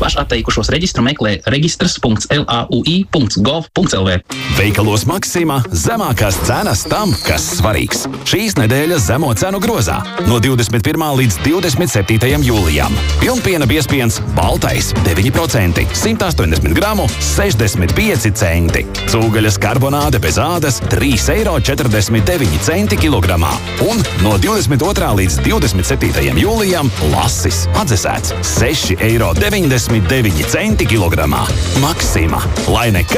Pašatteikušos reģistru meklē registrs.laui.gov.lv. Veikalos Maksima zemākās cenas tam, kas svarīgs. Šīs nedēļas zemo cenu grozā no 21. līdz 27. jūlijam. Pilnpiena biezpiens baltais 9%, 180 gramu 65 centi. Cūgaļas karbonāde bez ādas 3,49 eiro kilogramā. Un no 22. līdz 27. jūlijam lasis atdzesēts 6,99 eiro kilogramā. Maksima, lai nekā